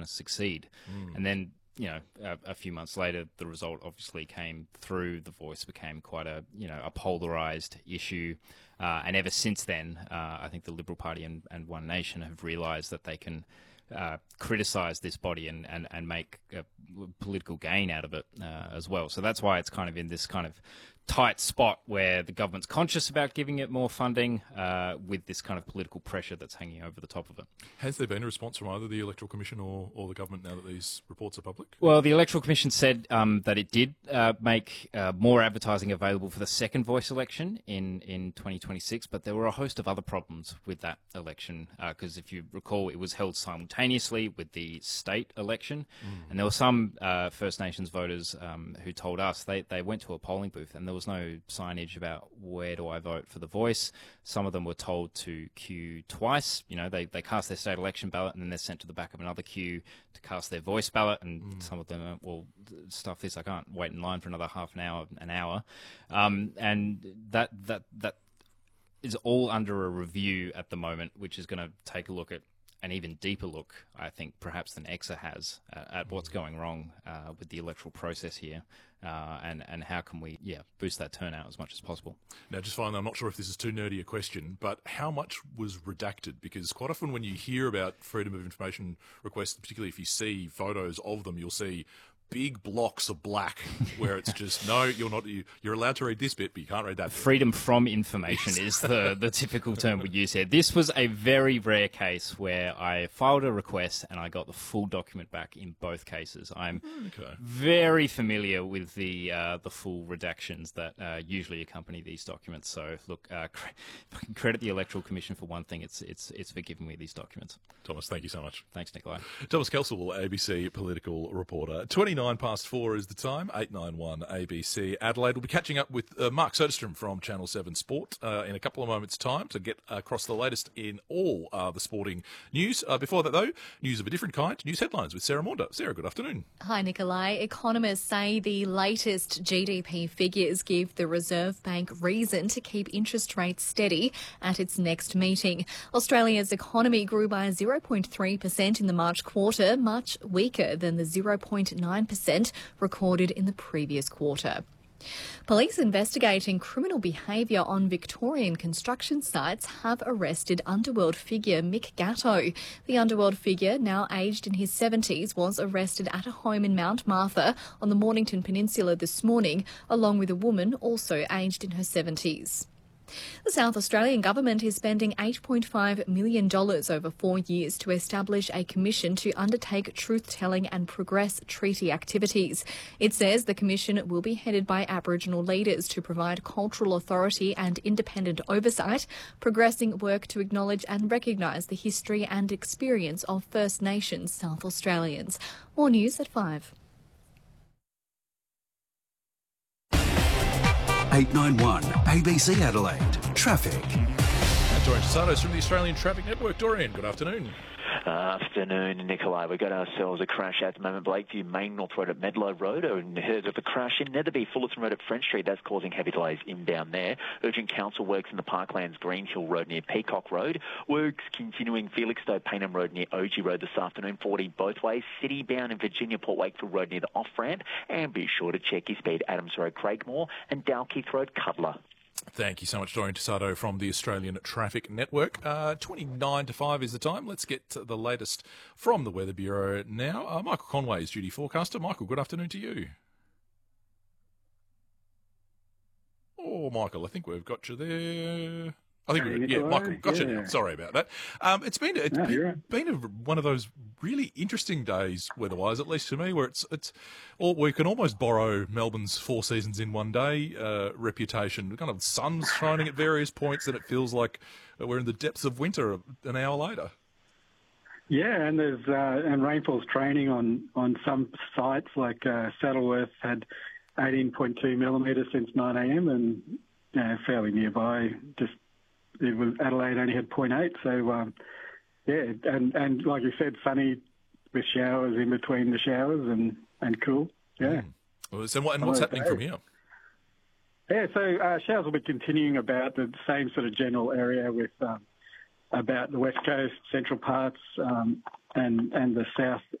going to succeed. And then, you know, a few months later, the result obviously came through. The Voice became quite a, you know, a polarised issue. And ever since then, I think the Liberal Party and One Nation have realised that they can criticise this body and make a political gain out of it as well. So that's why it's kind of in this kind of tight spot where the government's conscious about giving it more funding with this kind of political pressure that's hanging over the top of it. Has there been a response from either the Electoral Commission or the government now that these reports are public? Well, the Electoral Commission said that it did make more advertising available for the second Voice election in 2026, but there were a host of other problems with that election because if you recall, it was held simultaneously with the state election, and there were some First Nations voters who told us they went to a polling booth and there was no signage about where do I vote for the Voice. Some of them were told to queue twice. You know, they cast their state election ballot and then they're sent to the back of another queue to cast their Voice ballot. And some of them, well, stuff this, I can't wait in line for another half an hour. And that is all under a review at the moment, which is going to take a look at an even deeper look, I think, perhaps than EXA has at what's going wrong with the electoral process here, and how can we, boost that turnout as much as possible. Now, just finally, I'm not sure if this is too nerdy a question, but how much was redacted? Because quite often when you hear about freedom of information requests, particularly if you see photos of them, you'll see big blocks of black where it's just, no, you're allowed to read this bit, but you can't read that bit. Freedom from information is the typical term we use here. This was a very rare case where I filed a request and I got the full document back in both cases. I'm very familiar with the full redactions that usually accompany these documents. So look, if I can credit the Electoral Commission for one thing, it's for giving me these documents. Thomas, thank you so much. Thanks, Nikolai. Thomas Kelsall, ABC political reporter. 4 is the time, 891 ABC Adelaide. We'll be catching up with Mark Soderstrom from Channel 7 Sport in a couple of moments' time to get across the latest in all the sporting news. Before that, though, news of a different kind, news headlines with Sarah Maunda. Sarah, good afternoon. Hi, Nikolai. Economists say the latest GDP figures give the Reserve Bank reason to keep interest rates steady at its next meeting. Australia's economy grew by 0.3% in the March quarter, much weaker than the 0.9% recorded in the previous quarter. Police investigating criminal behaviour on Victorian construction sites have arrested Underworld figure Mick Gatto. The Underworld figure, now aged in his 70s, was arrested at a home in Mount Martha on the Mornington Peninsula this morning, along with a woman also aged in her 70s. The South Australian government is spending $8.5 million over 4 years to establish a commission to undertake truth-telling and progress treaty activities. It says the commission will be headed by Aboriginal leaders to provide cultural authority and independent oversight, progressing work to acknowledge and recognise the history and experience of First Nations South Australians. More news at 5. 891 ABC Adelaide. Traffic. And Dorian Tasados from the Australian Traffic Network. Dorian, good afternoon. Afternoon, Nikolai. We've got ourselves a crash at the moment. Blakeview Main North Road at Medlow Road. And heard of the crash in Netherby Fullerton Road at French Street. That's causing heavy delays inbound there. Urgent council works in the Parklands Green Hill Road near Peacock Road. Works continuing Felixstowe Paynham Road near OG Road this afternoon. 40 both ways. City bound in Virginia Port Wakefield Road near the off-ramp. And be sure to check your speed. Adams Road, Craigmore and Dalkeith Road, Cutler. Thank you so much, Dorian Tasato from the Australian Traffic Network. 29 to 5 is the time. Let's get to the latest from the Weather Bureau now. Michael Conway is duty forecaster. Michael, good afternoon to you. Oh, Michael, I think we've got you there. I think Michael, got you now. Sorry about that. It's been one of those really interesting days weather-wise, at least to me, where we can almost borrow Melbourne's 4 seasons in one day reputation. The kind of sun's shining at various points, and it feels like we're in the depths of winter an hour later. Yeah, and there's rainfall's training on some sites like Saddleworth had 18.2 millimetres since 9 a.m. and fairly nearby Adelaide only had 0.8, so and like you said, sunny with showers in between the showers and cool. Yeah. So what's happening from here? Yeah, so showers will be continuing about the same sort of general area with about the west coast, central parts, and the